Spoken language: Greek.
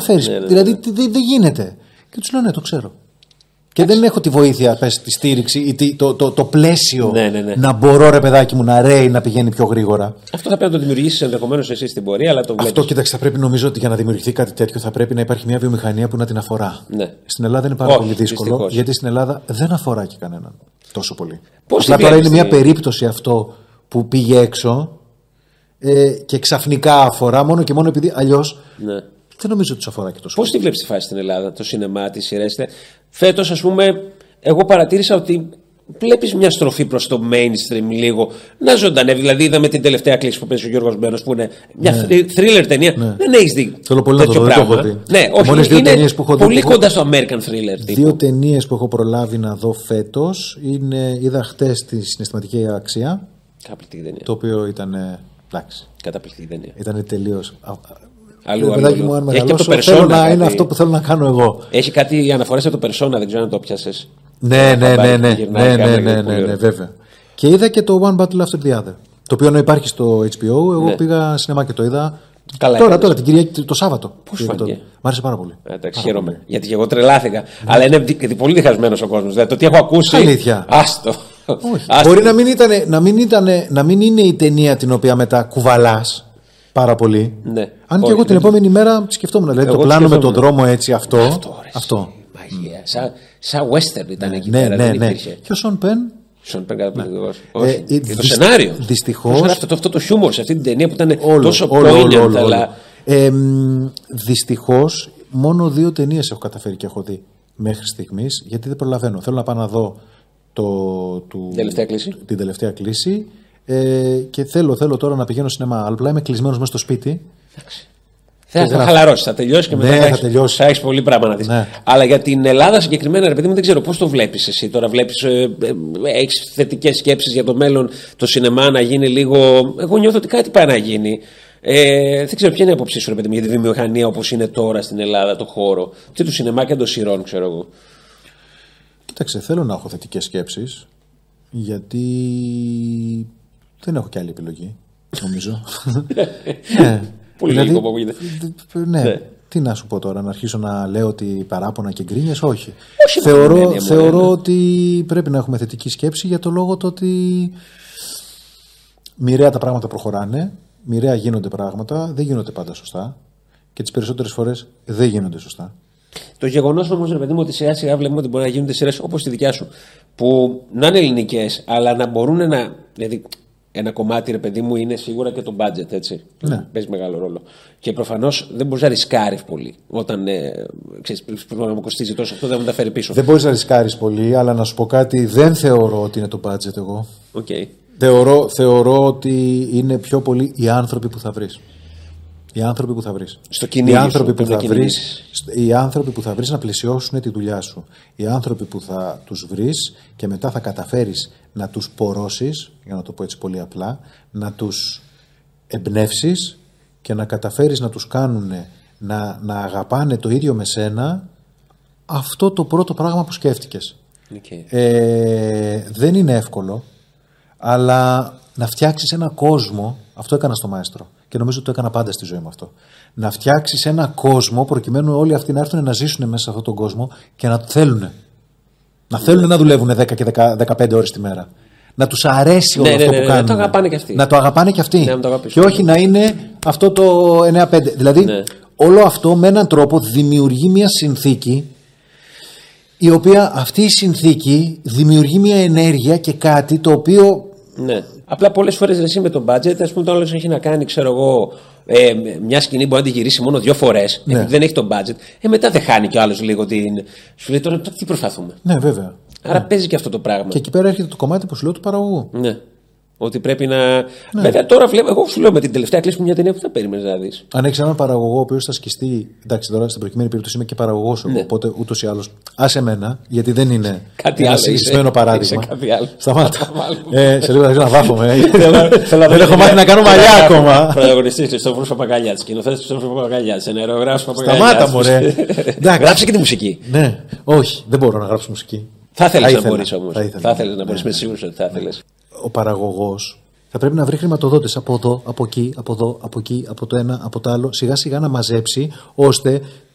καταφέρεις. Δηλαδή δεν γίνεται. Και τους λέω ναι, το ξέρω. Και δεν έχω τη βοήθεια, τη στήριξη ή το πλαίσιο να μπορώ, ρε παιδάκι μου, να ρέει, να πηγαίνει πιο γρήγορα. Αυτό θα πρέπει να το δημιουργήσεις ενδεχομένως εσύ στην πορεία, αλλά το βλέπεις. Αυτό, κοίταξε, θα πρέπει, νομίζω ότι για να δημιουργηθεί κάτι τέτοιο θα πρέπει να υπάρχει μια βιομηχανία που να την αφορά. Ναι. Στην Ελλάδα είναι πάρα πολύ δύσκολο, δυστυχώς. Γιατί στην Ελλάδα δεν αφορά και κανέναν τόσο πολύ. Πώς απλά τώρα είναι μια περίπτωση αυτό που πήγε έξω και ξαφνικά αφορά μόνο και μόνο επειδή αλλιώς. Ναι. Δεν νομίζω ότι του αφορά και τόσο. Πώς τη βλέπεις τη φάση στην Ελλάδα, το σινεμά, τις σειρές? Φέτος, ας πούμε, εγώ παρατήρησα ότι βλέπεις μια στροφή προς το mainstream λίγο να ζωντανεύει. Δηλαδή, είδαμε την τελευταία κλίση που παίζει ο Γιώργος Μπένος, που είναι μια thriller ταινία. Ναι. Δεν έχεις δει. Θέλω πολύ τέτοιο να το δω. Ναι, όχι, είναι πολύ κοντά στο American thriller. Δύο ταινίες που έχω προλάβει να δω φέτος είναι. Είδα χτες τη Συναισθηματική Αξία. Καταπληκτική ταινία. Το οποίο ήταν. Καταπληκτική ταινία. Ήταν τελείως. Αλλού. Έχει και το Persona. Είναι αυτό που θέλω να κάνω εγώ. Έχει κάτι αναφορές από το Persona, δεν ξέρω αν το πιάσες. Ναι, βέβαια. Και είδα και το One Battle After the Other. Το οποίο υπάρχει στο HBO. Εγώ πήγα σινεμά και το είδα. Τώρα, την Κυριακή, το Σάββατο. Πώς φάνηκε? Μ' άρεσε πάρα πολύ. Εντάξει, χαίρομαι. Γιατί και εγώ τρελάθηκα. Αλλά είναι πολύ διχασμένος ο κόσμος. Δηλαδή, το τι έχω ακούσει. Αλήθεια. Άστο. Μπορεί να μην είναι η ταινία την οποία μετά κουβαλάς πάρα πολύ. Ναι. Αν και εγώ την επόμενη μέρα σκεφτόμουν. Δηλαδή το πλάνο με τον δρόμο έτσι αυτό. Μαγεία. Σαν western ήταν εκεί πέρα. Ναι. Και ο Σον Πεν. Το σενάριο. Δυστυχώς. Αυτό το χιούμορ σε αυτή την ταινία που ήταν τόσο poignant. Δυστυχώς μόνο 2 ταινίες έχω καταφέρει και έχω δει μέχρι στιγμής, γιατί δεν προλαβαίνω. Θέλω να πάω να δω την τελευταία κλίση. Και θέλω τώρα να πηγαίνω σινεμά. Αλλά απλά είμαι κλεισμένος μέσα στο σπίτι. Θα χαλαρώσει, θα τελειώσει και μετά θα έχεις πολύ πράγμα να δεις. Ναι. Αλλά για την Ελλάδα συγκεκριμένα, ρε παιδί μου, δεν ξέρω πώς το βλέπεις εσύ τώρα. Έχεις θετικές σκέψεις για το μέλλον, το σινεμά να γίνει λίγο. Εγώ νιώθω ότι κάτι πάει να γίνει. Δεν ξέρω ποια είναι η άποψή σου, ρε παιδί μου, για τη βιομηχανία όπως είναι τώρα στην Ελλάδα, το χώρο και του σινεμά και των σειρών, ξέρω εγώ. Κοίταξε, θέλω να έχω θετικές σκέψεις, γιατί δεν έχω κι άλλη επιλογή, νομίζω. Ναι. Πολύ δηλαδή, λίγο που γίνεται. Ναι. Τι να σου πω τώρα, να αρχίσω να λέω ότι παράπονα και γκρίνιες, όχι. Θεωρώ ότι πρέπει να έχουμε θετική σκέψη για το λόγο το ότι μοιραία τα πράγματα προχωράνε, μοιραία γίνονται πράγματα, δεν γίνονται πάντα σωστά και τις περισσότερες φορές δεν γίνονται σωστά. Το γεγονός όμως, ρε παιδί μου, ότι σιγά σιγά βλέπουμε ότι μπορεί να γίνονται σειρές όπως τη δικιά σου, που να είναι ελληνικές, αλλά να μπορούν να. Δηλαδή, ένα κομμάτι, ρε παιδί μου, είναι σίγουρα και το budget, έτσι. Ναι. Παίζει μεγάλο ρόλο. Και προφανώς δεν μπορείς να ρισκάρεις πολύ. Όταν ξέρεις, πρέπει να μου κοστίζει τόσο, αυτό δεν μου τα φέρει πίσω. Δεν μπορείς να ρισκάρεις πολύ, αλλά να σου πω κάτι, δεν θεωρώ ότι είναι το budget εγώ. Okay. Θεωρώ ότι είναι πιο πολύ οι άνθρωποι που θα βρεις. Οι άνθρωποι που θα βρεις. Στο κυνήγι οι άνθρωποι που θα βρεις να πλαισιώσουν τη δουλειά σου. Οι άνθρωποι που θα τους βρεις και μετά θα καταφέρεις να τους πορώσεις, για να το πω έτσι πολύ απλά, να τους εμπνεύσεις και να καταφέρεις να τους κάνουν να αγαπάνε το ίδιο με σένα, αυτό το πρώτο πράγμα που σκέφτηκες. Okay. Δεν είναι εύκολο, αλλά να φτιάξεις ένα κόσμο, αυτό έκανα στο Μαέστρο και νομίζω ότι το έκανα πάντα στη ζωή μου αυτό. Να φτιάξεις ένα κόσμο προκειμένου όλοι αυτοί να έρθουν να ζήσουν μέσα σε αυτόν τον κόσμο και να θέλουν. Να θέλουν να δουλεύουν 10 και 15 ώρες τη μέρα. Να τους αρέσει όλο αυτό που κάνουν. Να το αγαπάνε και αυτοί. Να το αγαπάνε και αυτοί. Και όχι να είναι αυτό το 9-5. Δηλαδή, όλο αυτό με έναν τρόπο δημιουργεί μια συνθήκη, η οποία αυτή η συνθήκη δημιουργεί μια ενέργεια και κάτι το οποίο. Ναι. Απλά πολλές φορές εσύ με τον budget, ας πούμε, το άλλο έχει να κάνει, ξέρω εγώ, μια σκηνή μπορεί να τη γυρίσει μόνο 2 φορές, επειδή δεν έχει τον budget. Μετά δεν χάνει κι ο άλλος λίγο την. Σου λέει τώρα τι προσπαθούμε. Ναι, βέβαια. Άρα παίζει και αυτό το πράγμα. Και εκεί πέρα έρχεται το κομμάτι που σου λέω του παραγωγού. Ναι. Ότι πρέπει να. Ναι. Βέβαια τώρα βλέπω, εγώ σου λέω με την τελευταία κλίση μου μια ταινία που θα περίμενες να δεις. Αν έχεις έναν παραγωγό ο οποίος θα σκιστεί. Εντάξει, τώρα στην προκειμένη περίπτωση είμαι και παραγωγός, οπότε ούτως ή άλλως. Άσε εμένα, γιατί δεν είναι ένα συγκεκριμένο παράδειγμα. Σταμάτα. Σε λίγο θα αρχίσω να βάφομαι. Δεν έχω μάθει να κάνω μαλλιά ακόμα. Πρωταγωνιστής Χριστόφορος Παπαγκαλιάτης, σκηνοθέτης Χριστόφορος Παπαγκαλιάτης, ενεργογράφος Παπαγκαλιάτης. Σταμάτα, μωρέ. Γράψε και τη μουσική. Ναι, όχι, δεν μπορώ να γράψω μουσική. Θα ήθελες να μπορείς όμως. Θα ήθελες να μπορείς, είμαι σίγουρος ότι θα ήθελες. Ο παραγωγός θα πρέπει να βρει χρηματοδότες από εδώ, από εκεί, από εδώ, από εκεί, από το ένα, από το άλλο, σιγά σιγά να μαζέψει, ώστε